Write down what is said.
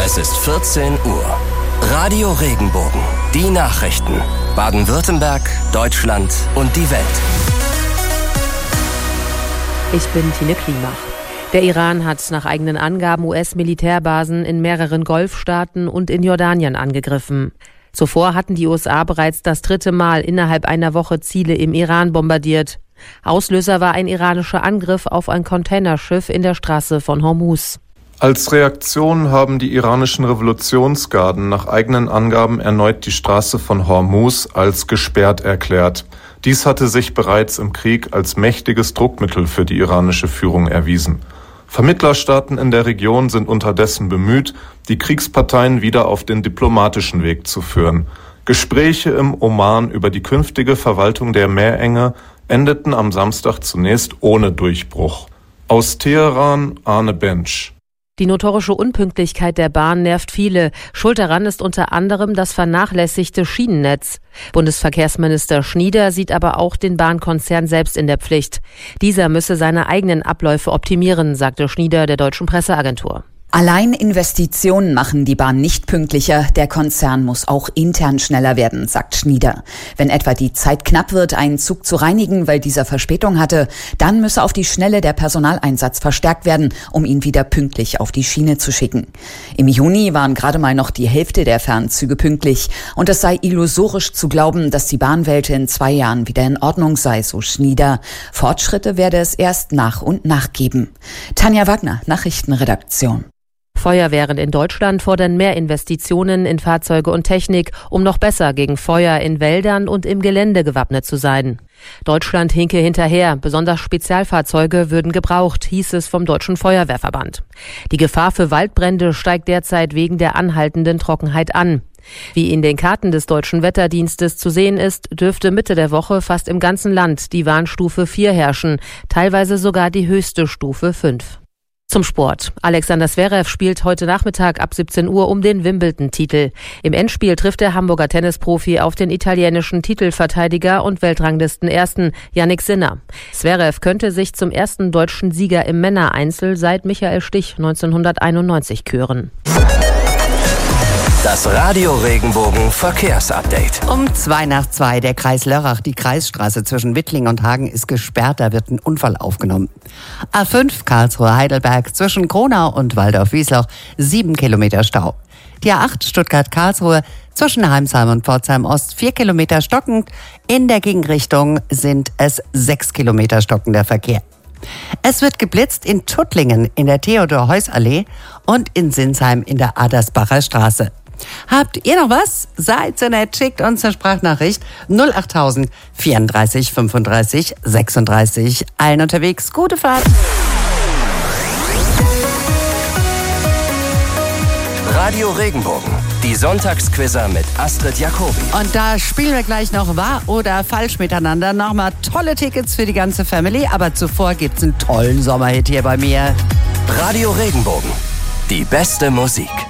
Es ist 14 Uhr. Radio Regenbogen. Die Nachrichten. Baden-Württemberg, Deutschland und die Welt. Ich bin Tine Klimach. Der Iran hat nach eigenen Angaben US-Militärbasen in mehreren Golfstaaten und in Jordanien angegriffen. Zuvor hatten die USA bereits das 3. Mal innerhalb einer Woche Ziele im Iran bombardiert. Auslöser war ein iranischer Angriff auf ein Containerschiff in der Straße von Hormuz. Als Reaktion haben die iranischen Revolutionsgarden nach eigenen Angaben erneut die Straße von Hormuz als gesperrt erklärt. Dies hatte sich bereits im Krieg als mächtiges Druckmittel für die iranische Führung erwiesen. Vermittlerstaaten in der Region sind unterdessen bemüht, die Kriegsparteien wieder auf den diplomatischen Weg zu führen. Gespräche im Oman über die künftige Verwaltung der Meerenge endeten am Samstag zunächst ohne Durchbruch. Aus Teheran, Arne Bensch. Die notorische Unpünktlichkeit der Bahn nervt viele. Schuld daran ist unter anderem das vernachlässigte Schienennetz. Bundesverkehrsminister Schnieder sieht aber auch den Bahnkonzern selbst in der Pflicht. Dieser müsse seine eigenen Abläufe optimieren, sagte Schnieder der Deutschen Presseagentur. Allein Investitionen machen die Bahn nicht pünktlicher. Der Konzern muss auch intern schneller werden, sagt Schnieder. Wenn etwa die Zeit knapp wird, einen Zug zu reinigen, weil dieser Verspätung hatte, dann müsse auf die Schnelle der Personaleinsatz verstärkt werden, um ihn wieder pünktlich auf die Schiene zu schicken. Im Juni waren gerade mal noch die Hälfte der Fernzüge pünktlich. Und es sei illusorisch zu glauben, dass die Bahnwelt in 2 Jahren wieder in Ordnung sei, so Schnieder. Fortschritte werde es erst nach und nach geben. Tanja Wagner, Nachrichtenredaktion. Feuerwehren in Deutschland fordern mehr Investitionen in Fahrzeuge und Technik, um noch besser gegen Feuer in Wäldern und im Gelände gewappnet zu sein. Deutschland hinke hinterher, besonders Spezialfahrzeuge würden gebraucht, hieß es vom Deutschen Feuerwehrverband. Die Gefahr für Waldbrände steigt derzeit wegen der anhaltenden Trockenheit an. Wie in den Karten des Deutschen Wetterdienstes zu sehen ist, dürfte Mitte der Woche fast im ganzen Land die Warnstufe 4 herrschen, teilweise sogar die höchste Stufe 5. Zum Sport. Alexander Zverev spielt heute Nachmittag ab 17 Uhr um den Wimbledon-Titel. Im Endspiel trifft der Hamburger Tennisprofi auf den italienischen Titelverteidiger und Weltranglisten-Ersten Jannik Sinner. Zverev könnte sich zum ersten deutschen Sieger im Männereinzel seit Michael Stich 1991 küren. Das Radio Regenbogen Verkehrsupdate. Um 2:02 der Kreis Lörrach. Die Kreisstraße zwischen Wittling und Hagen ist gesperrt. Da wird ein Unfall aufgenommen. A5 Karlsruhe-Heidelberg zwischen Kronau und Waldorf-Wiesloch 7 Kilometer Stau. Die A8 Stuttgart-Karlsruhe zwischen Heimsheim und Pforzheim-Ost 4 Kilometer stockend. In der Gegenrichtung sind es 6 Kilometer stockender Verkehr. Es wird geblitzt in Tuttlingen in der Theodor-Heuss-Allee und in Sinsheim in der Adersbacher Straße. Habt ihr noch was? Seid so nett, schickt uns eine Sprachnachricht 08000 34 35 36. Allen unterwegs, gute Fahrt. Radio Regenbogen, die Sonntagsquizzer mit Astrid Jacobi. Und da spielen wir gleich noch wahr oder falsch miteinander. Nochmal tolle Tickets für die ganze Family, aber zuvor gibt's einen tollen Sommerhit hier bei mir. Radio Regenbogen, die beste Musik.